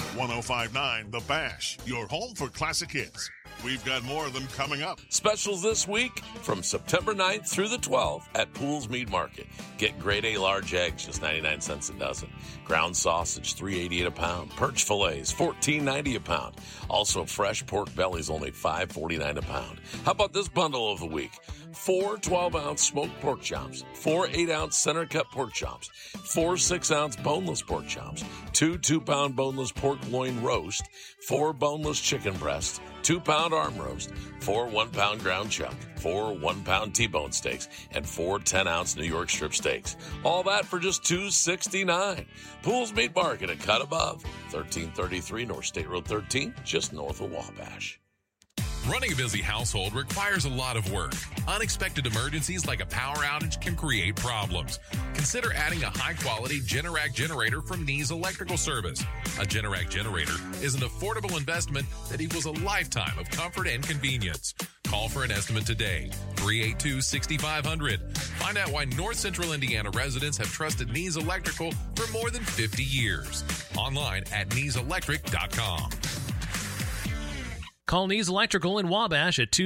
105.9 The Bash, your home for classic hits. We've got more of them coming up. Specials this week from September 9th through the 12th at Pools Meat Market. Get grade A large eggs, just 99 cents a dozen. Ground sausage, $3.88 a pound. Perch fillets, $14.90 a pound. Also, fresh pork bellies, only $5.49 a pound. How about this bundle of the week? 4 12-ounce smoked pork chops, 4 8-ounce center-cut pork chops, 4 6-ounce boneless pork chops, 2 2-pound boneless pork loin roast, 4 boneless chicken breasts, 2-pound arm roast, 4 1-pound ground chuck, 4 1-pound T-bone steaks, and 4 10-ounce New York strip steaks. All that for just $2.69. Pools Meat Market at Cut Above, 1333 North State Road 13, just north of Wabash. Running a busy household requires a lot of work. Unexpected emergencies like a power outage can create problems. Consider adding a high-quality Generac generator from Nees Electrical Service. A Generac generator is an affordable investment that equals a lifetime of comfort and convenience. Call for an estimate today, 382-6500. Find out why North Central Indiana residents have trusted Nees Electrical for more than 50 years. Online at neeselectric.com. Call Nees Electrical in Wabash at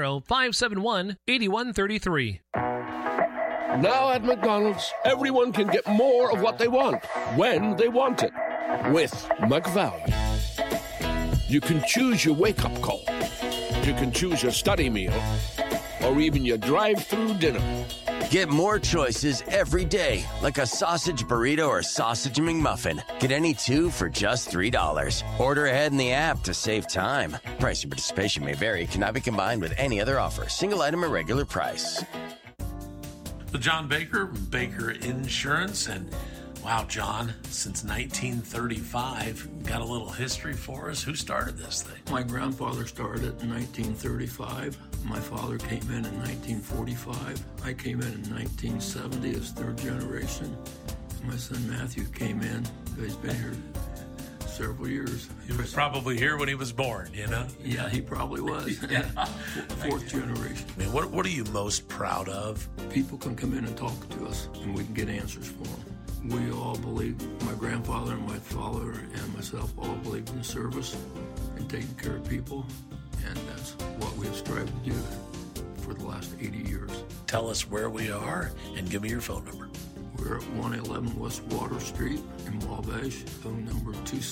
260-571-8133. Now at McDonald's, everyone can get more of what they want, when they want it, with McValue. You can choose your wake-up call. You can choose your study meal, or even your drive-through dinner. Get more choices every day, like a sausage burrito or sausage McMuffin. Get any two for just $3. Order ahead in the app to save time. Price and participation may vary. Cannot be combined with any other offer. Single item at regular price. The John Baker, Baker Insurance, and wow, John, since 1935, got a little history for us. Who started this thing? My grandfather started it in 1935. My father came in 1945. I came in 1970 as third generation. My son Matthew came in. He's been here several years. He was probably here when he was born, you know? Yeah, he probably was. Yeah. Fourth generation. I mean, what are you most proud of? People can come in and talk to us, and we can get answers for them. We all believe, my grandfather and my father and myself all believed in service and taking care of people, and that's what we have strived to do for the last 80 years. Tell us where we are and give me your phone number. We're at 111 West Water Street in Wabash. Phone number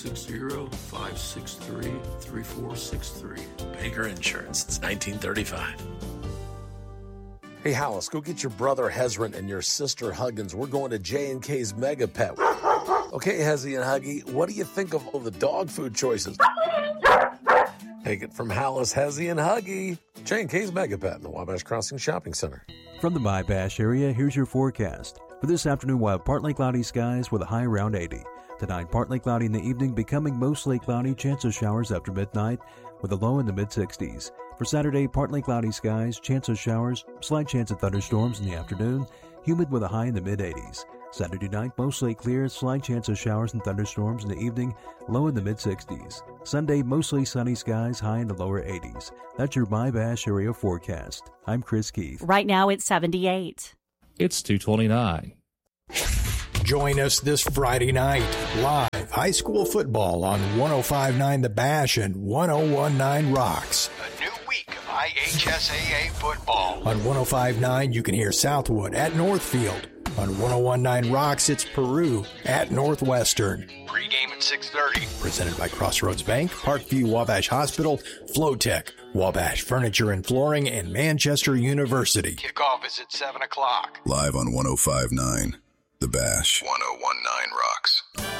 260-563-3463. Baker Insurance since 1935. Hey, Hollis, go get your brother Hezron and your sister Huggins. We're going to J&K's Mega Pet. Okay, Hezzy and Huggy, what do you think of all the dog food choices? Take it from Hollis, Hezzy, and Huggy. J&K's Mega Pet in the Wabash Crossing Shopping Center. From the Wabash area, here's your forecast. For this afternoon, we'll have partly cloudy skies with a high around 80. Tonight, partly cloudy in the evening, becoming mostly cloudy, chance of showers after midnight with a low in the mid-60s. For Saturday, partly cloudy skies, chance of showers, slight chance of thunderstorms in the afternoon, humid with a high in the mid-80s. Saturday night, mostly clear, slight chance of showers and thunderstorms in the evening, low in the mid-60s. Sunday, mostly sunny skies, high in the lower 80s. That's your Wabash area forecast. I'm Chris Keith. Right now, it's 78. It's 2:29. Join us this Friday night, live high school football on 105.9 The Bash and 101.9 Rocks. A new week of IHSAA football. On 105.9, you can hear Southwood at Northfield. On 101.9 Rocks, it's Peru at Northwestern. Pre-game at 6:30. Presented by Crossroads Bank, Parkview Wabash Hospital, Flowtech, Wabash Furniture and Flooring, and Manchester University. Kickoff is at 7 o'clock. Live on 105.9 The Bash. 101.9 Rocks.